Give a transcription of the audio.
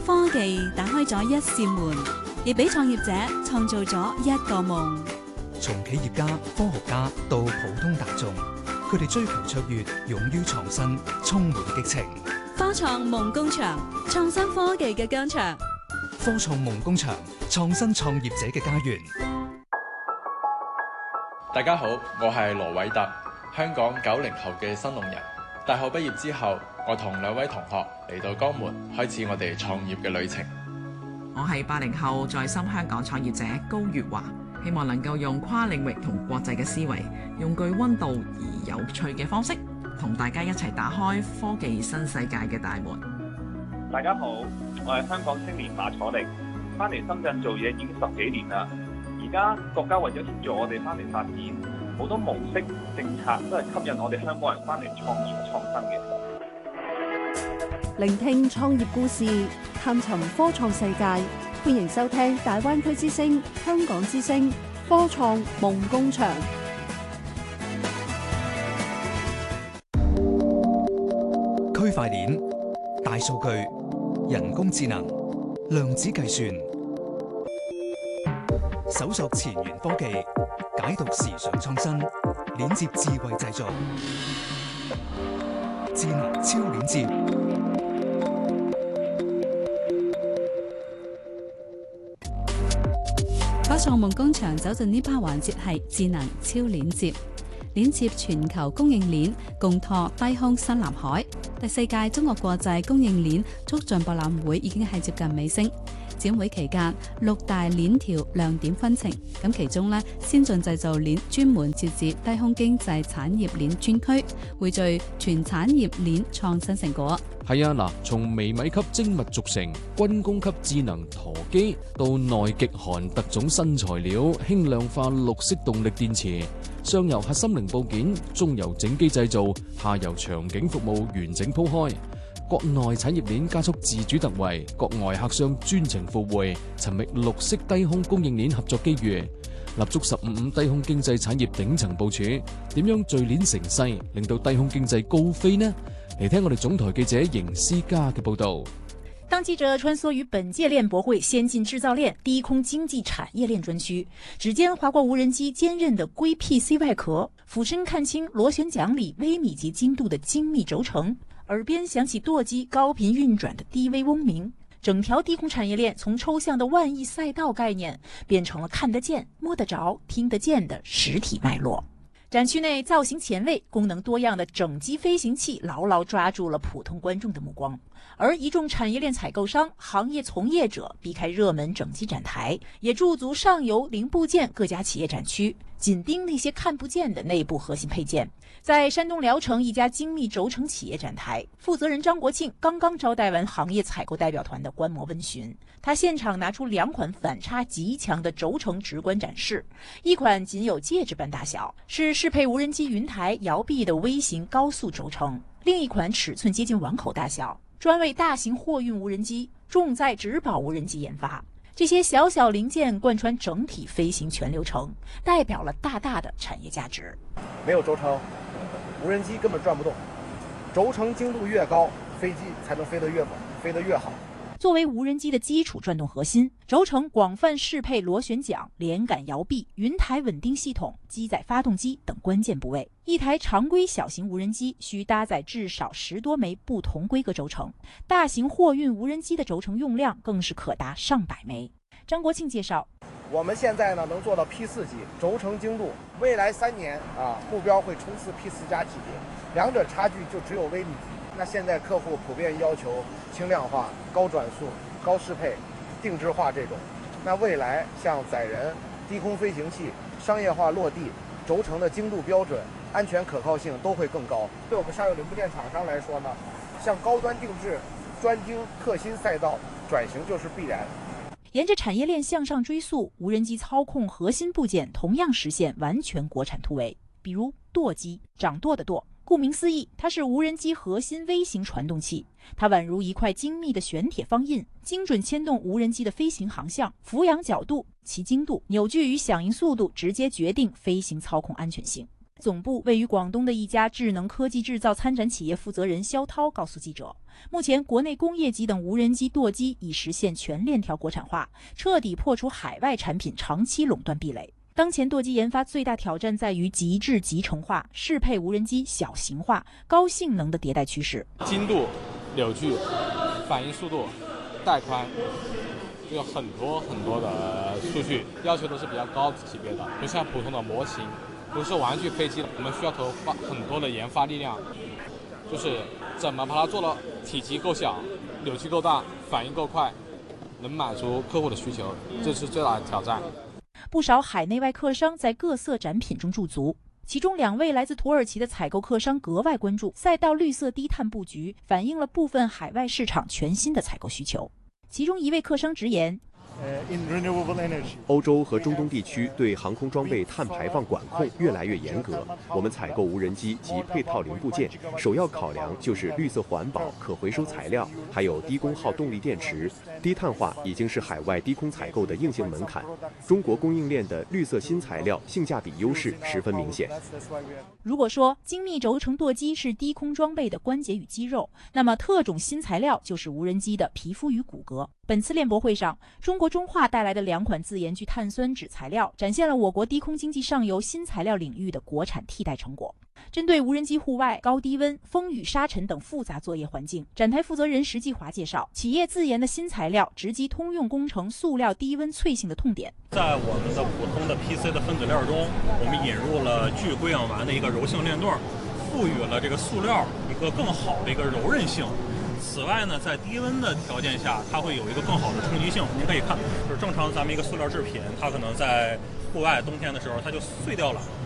科技打開咗一扇門，亦俾創業者創造咗一個夢。 從企業家、科學家到普通大眾，佢哋追求卓越，勇於創新，充滿激情。 科創夢工場，創新科技嘅疆場。 科創夢工場，創新創業者嘅家園。 大家好，我係羅偉特，香港90後嘅新農人。大學畢業之後，我同2位同學嚟到江門，開始我哋創業嘅旅程。 我係80後在深香港創業者高月華，希望能夠用跨領域同國際嘅思維，用具溫度而有趣嘅方式，同大家一齊打開科技新世界嘅大門。 大家好，我係香港青年馬楚力，翻嚟深圳做嘢已經10幾年啦。而家國家為咗協助我哋翻嚟發展，好多模式政策都係吸引我哋香港人翻嚟創業創新嘅。 聆聽創業故事，探尋科創世界，歡迎收聽大灣區之聲、香港之聲科創夢工場。 區塊鏈、大數據、人工智能、量子計算，搜索前沿科技，解讀時尚創新，鏈接智慧製造，智能超鏈接。 科創夢工場走進呢 part 環節係智能超鏈接，鏈接全球供應鏈，共拓低空新藍海。第4屆中國國際供應鏈促進博覽會已經係接近尾聲。展會期間，6大鏈條亮點紛呈。咁其中呢，先進製造鏈專門設置低空經濟產業鏈專區，匯聚全產業鏈創新成果。 係啊，嗱，從微米級精密軸承、軍工級智能舵機，到內極寒特種新材料、輕量化綠色動力電池，上游核心零部件，中游整機製造，下游場景服務完整鋪開。國內產業鏈加速自主突圍，國外客商專程赴會，尋覓綠色低空供應鏈合作機遇，立足15低空經濟產業頂層部署，點樣聚鏈成勢，令到低空經濟高飛呢？嚟聽我哋總台記者邢思嘉嘅報道。 當記者穿梭於本屆鏈博會先進製造鏈低空經濟產業鏈專區，只見劃過無人機堅韌的硅 PC 外殼，俯身看清螺旋槳裏微米級精度的精密軸承，耳邊響起舵機高頻運轉的低微嗡鳴，整條低空產業鏈從抽象的萬億賽道概念，變成了看得見、摸得着、聽得見的實體脈絡。展區內造型前衛、功能多樣的整機飛行器牢牢抓住了普通觀眾的目光，而一眾產業鏈採購商、行業從業者避開熱門整機展台，也駐足上游零部件各家企業展區，緊盯那些看不見的內部核心配件。在山東聊城一家精密軸承企業展台，負責人張國慶剛剛招待完行業採購代表團的觀摩問詢，他現場拿出2款反差極強的軸承直觀展示，一款僅有戒指般大小，是適配無人機雲台搖臂的微型高速軸承，另一款尺寸接近碗口大小，專為大型貨運無人機、重載直保無人機研發。這些小小零件貫穿整體飛行全流程，代表了大大的產業價值。 沒有軸承，無人機根本轉不動。軸承精度越高，飛機才能飛得越穩，飛得越好。 作為無人機的基礎轉動核心，軸承廣泛適配螺旋槳、連桿搖臂、雲台穩定系統、機載發動機等關鍵部位。一台常規小型無人機需搭載至少10多枚不同規格軸承，大型貨運無人機的軸承用量更是可達上百枚。張國慶介紹， 我們現在呢能做到 P4級軸承精度，未來3年目標會衝刺 P4 加級別，兩者差距就只有微米級。那現在客戶普遍要求輕量化、高轉速、高適配、定制化這種。那未來像載人、低空飛行器、商業化落地，軸承的精度標準、安全可靠性都會更高。對我們上游零部件廠商來說呢，向高端定制、專精特新賽道轉型就是必然。 沿着產業鏈向上追溯，無人機操控核心部件同樣實現完全國產突圍，比如舵機，掌舵的舵。顧名思義，它是無人機核心微型傳動器，它宛如一塊精密的旋鐵方印，精準牽動無人機的飛行航向、俯仰角度、其精度、扭矩與響應速度，直接決定飛行操控安全性。 总部位于广东的一家智能科技制造参展企业负责人肖涛告诉记者，目前国内工业级等无人机舵机已实现全链条国产化，彻底破除海外产品长期垄断壁垒。当前舵机研发最大挑战在于极致集成化，适配无人机小型化、高性能的迭代趋势。 精度、扭矩、反应速度、带宽，有很多的数据要求都是比较高级别的，不像普通的模型，不是玩具飞机，我们需要投放很多的研发力量，就是怎么把它做到体积够小、扭矩够大、反应够快，能满足客户的需求，这是最大的挑战。 不少海内外客商在各色展品中驻足，其中2位来自土耳其的采购客商格外关注赛道绿色低碳布局，反映了部分海外市场全新的采购需求。其中一位客商直言， 欧洲和中东地区对航空装备碳排放管控越来越严格，我们采购无人机及配套零部件，首要考量就是绿色环保、可回收材料，还有低功耗动力电池。低碳化已经是海外低空采购的硬性门槛，中国供应链的绿色新材料性价比优势十分明显。 如果说精密轴承舵机是低空装备的关节与肌肉，那么特种新材料就是无人机的皮肤与骨骼。本次链博会上，中国中化带来的2款自研聚碳酸酯材料，展现了我国低空经济上游新材料领域的国产替代成果。针对无人机户外高低温、风雨沙尘等复杂作业环境，展台负责人石继华介绍，企业自研的新材料直击通用工程塑料低温脆性的痛点。 在我们的普通的 PC 的分子链中，我们引入了聚硅氧烷的一个柔性链段，赋予了这个塑料一个更好的一个柔韧性。此外呢，在低温的条件下，它会有一个更好的冲击性。您可以看，就是正常咱们一个塑料制品，它可能在户外冬天的时候它就碎掉了，